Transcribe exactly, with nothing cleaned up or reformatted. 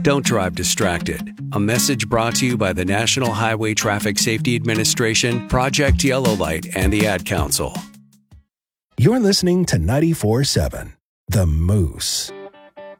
Don't drive distracted. A message brought to you by the National Highway Traffic Safety Administration, Project Yellow Light, and the Ad Council. You're listening to ninety-four point seven The Moose.